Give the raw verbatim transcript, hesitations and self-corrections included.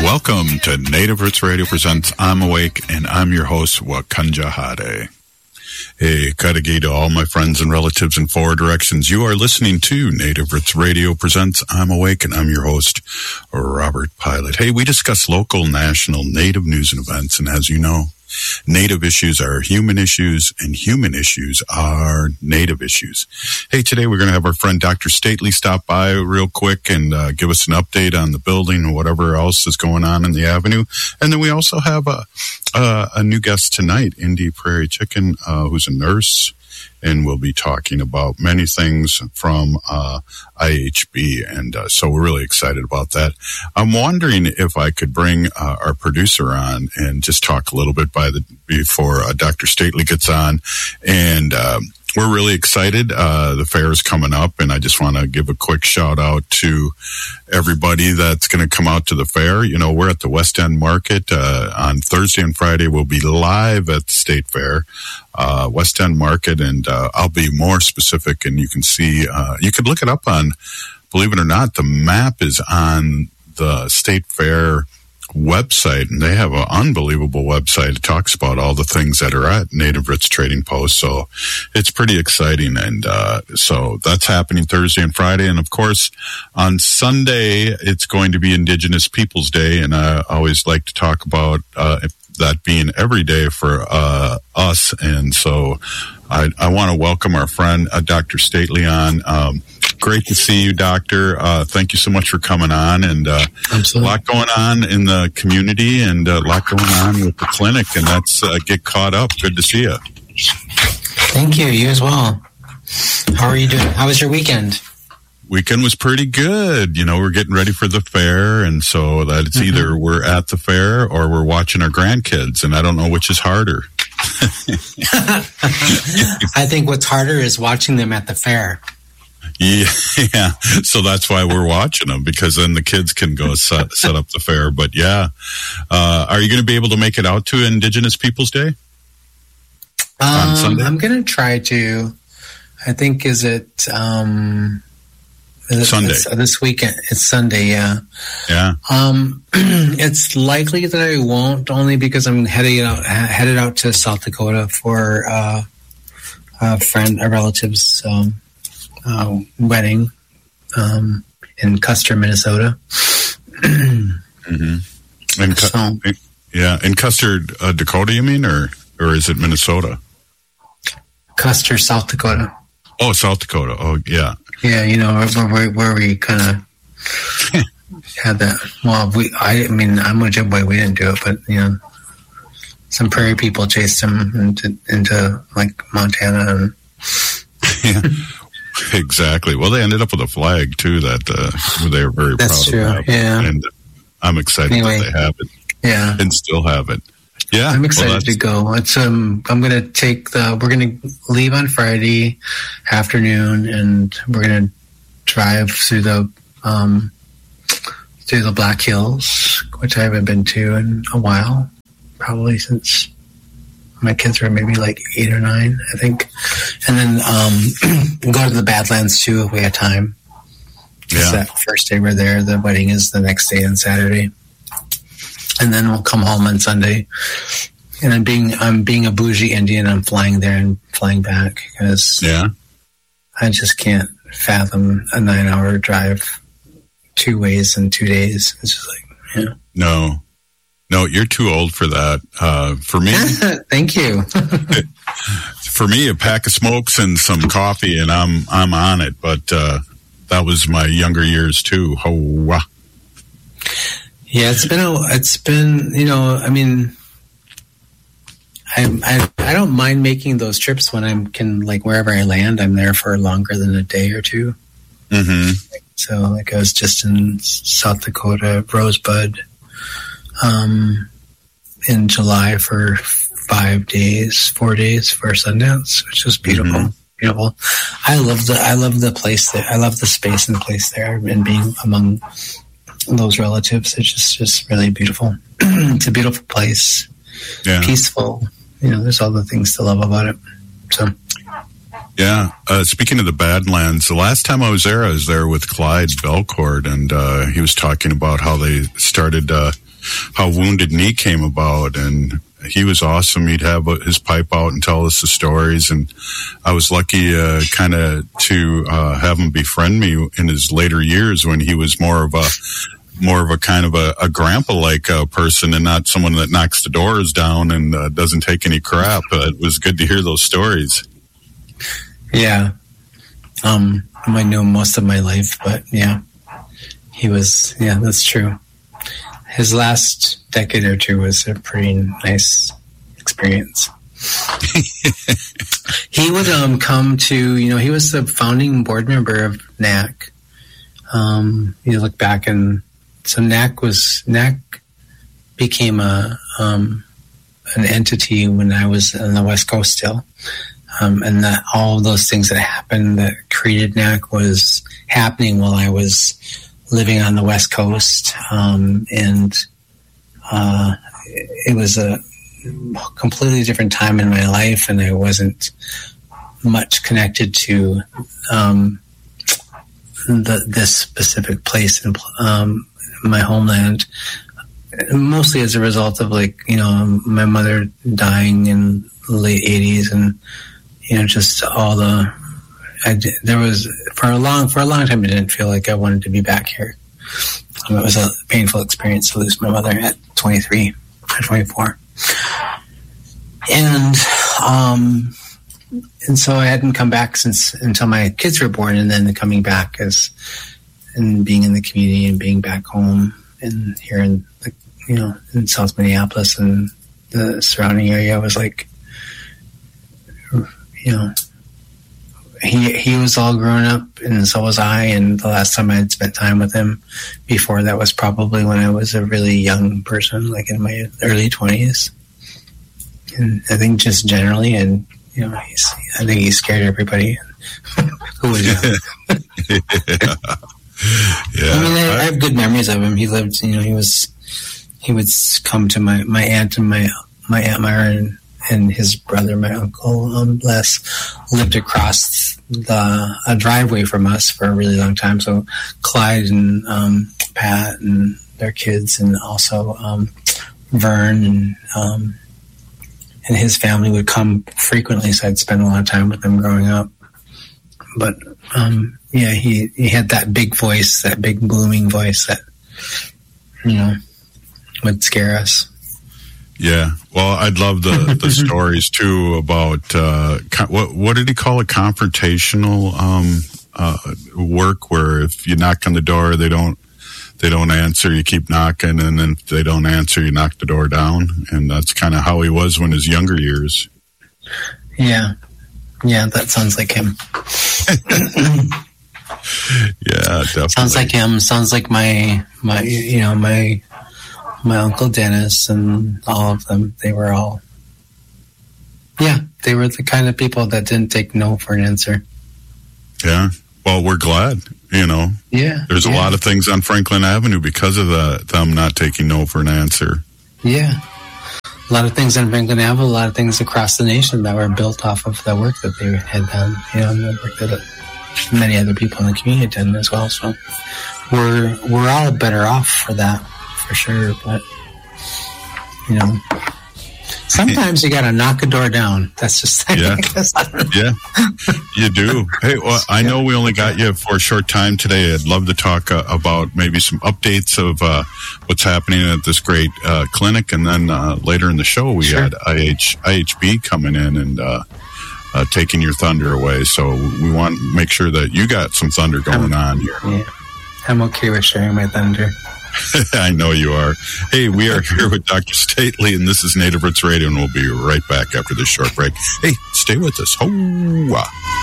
Welcome to Native Roots Radio presents I'm Awake, and I'm your host, Wakanja Hade. Hey, Kadagi to all my friends and relatives in four directions. You are listening to Native Roots Radio presents I'm Awake, and I'm your host, Robert Pilot. Hey, we discuss local, national, Native news and events, and as you know, Native issues are human issues, and human issues are Native issues. Hey, today we're going to have our friend Doctor Stately stop by real quick and uh, give us an update on the building and whatever else is going on in the avenue. And then we also have a, a, a new guest tonight, Indy Prairie Chicken, uh, who's a nurse, and we'll be talking about many things from uh, I H B, and uh, so we're really excited about that. I'm wondering if I could bring uh, our producer on and just talk a little bit by the before uh, Doctor Stately gets on, and um, we're really excited. Uh, the fair is coming up, and I just want to give a quick shout out to everybody that's going to come out to the fair. You know, we're at the West End Market uh, on Thursday and Friday. We'll be live at the State Fair, uh, West End Market, and uh, I'll be more specific, and you can see, uh, you could look it up on, believe it or not, the map is on the State Fair website, and they have an unbelievable website. It talks about all the things that are at Native Roots Trading Post, so it's pretty exciting. And uh, so that's happening Thursday and Friday, and of course on Sunday it's going to be Indigenous Peoples Day, and I always like to talk about uh, that being every day for uh, us. And so I, I want to welcome our friend uh, Doctor Stately on. Um, Great to see you, Doctor. Uh, thank you so much for coming on. And uh, a lot going on in the community, and a lot going on with the clinic, and that's uh, get caught up. Good to see you. Thank you. You as well. How are you doing? How was your weekend? Weekend was pretty good. You know, we're getting ready for the fair, and so that it's mm-hmm. either we're at the fair or we're watching our grandkids, and I don't know which is harder. I think what's harder is watching them at the fair. Yeah, yeah. So that's why we're watching them, because then the kids can go set, set up the fair. But yeah, uh, are you going to be able to make it out to Indigenous Peoples Day um, on Sunday? I'm going to try to. I think is it um, is it, Sunday it's, uh, this weekend? It's Sunday. Yeah, yeah. Um, it's likely that I won't, only because I'm heading out headed out to South Dakota for uh, a friend, a relative's. Um, Uh, wedding um, in Custer, Minnesota. mm-hmm. in Cu- so, in, yeah, in Custer, uh, Dakota, you mean, or or is it Minnesota? Custer, South Dakota. Oh, South Dakota. Oh, yeah. Yeah, you know where, where, where we kind of had that. Well, we. I, I mean, I'm a Ojibwe. We didn't do it, but you know, some prairie people chased them into into like Montana and. Yeah. Exactly. Well, they ended up with a flag too that uh, they were very That's proud true. of. Yeah, and I'm excited anyway, that they have it. Yeah, and still have it. Yeah, I'm excited well, to go. It's um, I'm going to take the. We're going to leave on Friday afternoon, and we're going to drive through the um, through the Black Hills, which I haven't been to in a while, probably since. My kids were maybe like eight or nine, I think. And then um, go to the Badlands, too, if we had time. It's yeah. that first day we're there. The wedding is the next day on Saturday. And then we'll come home on Sunday. And I'm being I'm being a bougie Indian. I'm flying there and flying back because yeah. I just can't fathom a nine-hour drive two ways in two days. It's just like, yeah. No. No, you're too old for that. Uh, for me, thank you. For me, a pack of smokes and some coffee, and I'm I'm on it. But uh, that was my younger years too. Oh, yeah, it's been a, it's been you know, I mean, I I I don't mind making those trips when I can, like, wherever I land, I'm there for longer than a day or two. Mm-hmm. So, like, I was just in South Dakota, Rosebud. Um, in July for five days, four days for Sundance, which was beautiful. Mm-hmm. Beautiful. I love the, I love the place there. I love the space and the place there, and being among those relatives. It's just, just really beautiful. It's a beautiful place. Yeah. Peaceful. You know, there's all the things to love about it. So. Yeah. Uh, speaking of the Badlands, the last time I was there, I was there with Clyde Belcourt, and uh, he was talking about how they started uh, how Wounded Knee came about, and he was awesome. He'd have his pipe out and tell us the stories, and I was lucky uh, kind of to uh, have him befriend me in his later years when he was more of a more of a kind of a, a grandpa-like uh, person and not someone that knocks the doors down and uh, doesn't take any crap. Uh, it was good to hear those stories. Yeah. Um, I knew him most of my life, but yeah, he was, yeah, that's true. His last decade or two was a pretty nice experience. He would um, come to, you know, he was the founding board member of N A C. Um, you look back and so N A C was, N A C became a, um, an entity when I was on the West Coast still. Um, and that all of those things that happened that created N A C was happening while I was living on the West Coast. Um, and uh, it was a completely different time in my life, and I wasn't much connected to um, the, this specific place in um, my homeland. Mostly as a result of, like, you know, my mother dying in the late eighties, and you know, just all the, I did, there was, for a long, for a long time, I didn't feel like I wanted to be back here. Um, it was a painful experience to lose my mother at twenty-three, or twenty-four. And, um, and so I hadn't come back since, until my kids were born, and then coming back as, and being in the community and being back home and here in the, you know, in South Minneapolis and the surrounding area was like, you know, he he was all grown up, and so was I. And the last time I had spent time with him before that was probably when I was a really young person, like in my early twenties. And I think just generally, and you know, he's, I think he scared everybody who was young. yeah. yeah. I mean, I, I have good memories of him. He lived, you know, he was, he would come to my, my aunt and my my aunt Myron and his brother, my uncle um, Les, lived across the a driveway from us for a really long time. So Clyde and um, Pat and their kids, and also um, Vern and um, and his family would come frequently. So I'd spend a lot of time with them growing up. But um, yeah, he he had that big voice, that big booming voice that, you know, would scare us. Yeah, well, I'd love the, the stories too about uh, what what did he call it? Confrontational um, uh, work, where if you knock on the door, they don't they don't answer, you keep knocking, and then if they don't answer, you knock the door down, and that's kind of how he was when his younger years. Yeah, yeah, that sounds like him. Yeah, definitely. Sounds like him. Sounds like my my you know my. my Uncle Dennis and all of them. They were all, yeah, they were the kind of people that didn't take no for an answer. Yeah. Well, we're glad, you know. Yeah. There's a yeah. lot of things on Franklin Avenue because of the, them not taking no for an answer. Yeah. A lot of things on Franklin Avenue, a lot of things across the nation that were built off of the work that they had done, you know, and the work that many other people in the community did as well. So we're, we're all better off for that. For sure, but you know, sometimes you gotta knock a door down. That's just yeah, yeah, you do. Hey, well, I know we only got you for a short time today. I'd love to talk uh, about maybe some updates of uh, what's happening at this great uh, clinic, and then uh, later in the show we sure. had I H I H B coming in and uh, uh, taking your thunder away. So we want to make sure that you got some thunder going I'm, on here. Yeah, I'm okay with sharing my thunder. I know you are. Hey, we are here with Doctor Stately, and this is Native Roots Radio, and we'll be right back after this short break. Hey, stay with us. Ho-wah.